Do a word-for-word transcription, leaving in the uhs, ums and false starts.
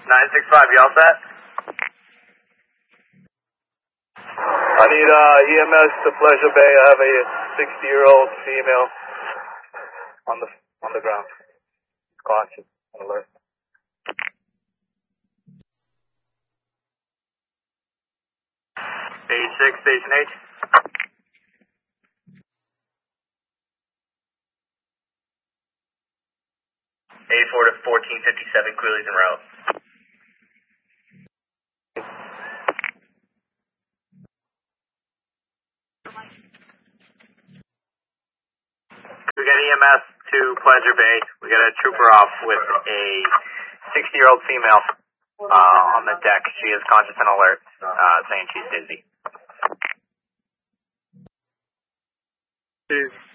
nine six five, you all set? I need uh, E M S to Pleasure Bay. I have a sixty-year-old female on the on the ground. Conscious, on alert. Stage six, Station H. eighty-four to fourteen fifty-seven, Queeley's en route. We got E M S to Pleasure Bay. We got a trooper off with a sixty-year-old female uh, on the deck. She is conscious and alert, uh, saying she's dizzy. She's